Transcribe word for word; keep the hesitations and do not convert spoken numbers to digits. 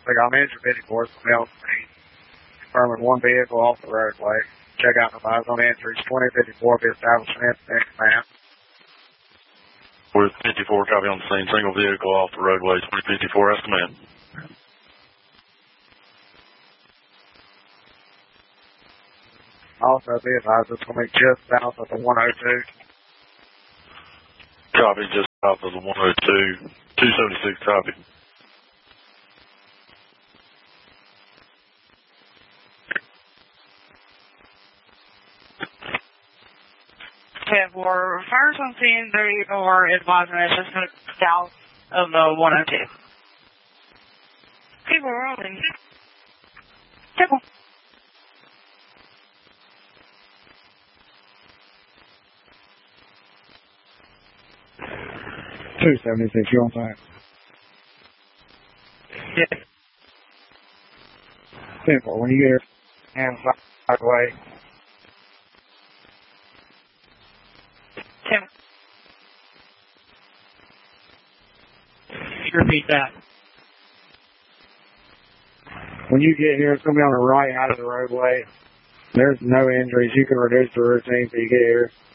They got injured fifty-four from Mill Street. Confirming one vehicle off the roadway. Check out the eyes on entries. twenty fifty-four be established in next command. We're fifty-four, copy on the scene. Single vehicle off the roadway. twenty fifty-four, that's command. Also be advised it's going to be just south of the one oh two. Copy, just south of the one oh two. two seventy-six, copy. ten four, first on scene, they are advising us just south of the one oh two. People rolling. People. two seventy-six, you on time? Yeah. ten four, when you get here, hands sideways. ten. Repeat that. When you get here, it's going to be on the right side of the roadway. There's no injuries. You can reduce the routine till you get here.